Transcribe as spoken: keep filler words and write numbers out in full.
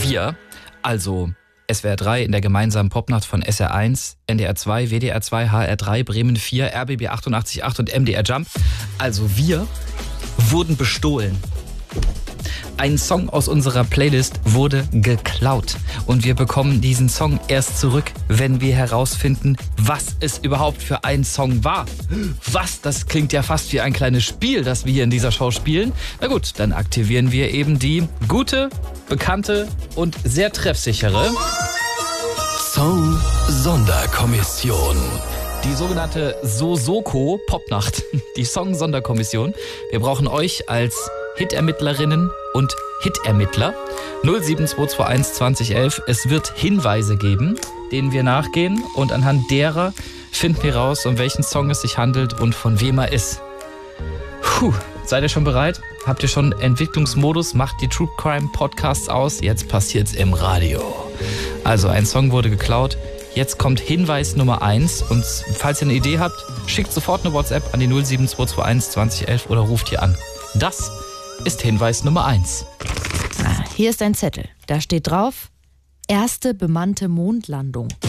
Wir, also S W R drei in der gemeinsamen Popnacht von S R eins, N D R zwei, W D R zwei, H R drei, Bremen vier, R B B achtundachtzig Komma acht und M D R Jump. Also wir wurden bestohlen. Ein Song aus unserer Playlist wurde geklaut. Und wir bekommen diesen Song erst zurück, wenn wir herausfinden, was es überhaupt für ein Song war. Was? Das klingt ja fast wie ein kleines Spiel, das wir hier in dieser Show spielen. Na gut, dann aktivieren wir eben die gute, bekannte und sehr treffsichere Song-Sonderkommission. Die sogenannte Sosoko Popnacht, die Song-Sonderkommission. Wir brauchen euch als Hitermittlerinnen und Hitermittler. null sieben zwei zwei eins zwanzig elf. Es wird Hinweise geben, denen wir nachgehen und anhand derer finden wir raus, um welchen Song es sich handelt und von wem er ist. Puh, seid ihr schon bereit? Habt ihr schon Entwicklungsmodus? Macht die True Crime Podcasts aus? Jetzt passiert's im Radio. Also ein Song wurde geklaut. Jetzt kommt Hinweis Nummer eins und falls ihr eine Idee habt, schickt sofort eine WhatsApp an die null sieben zwei zwei eins zwanzig elf oder ruft hier an. Das ist Hinweis Nummer eins. Ah, hier ist ein Zettel. Da steht drauf: erste bemannte Mondlandung.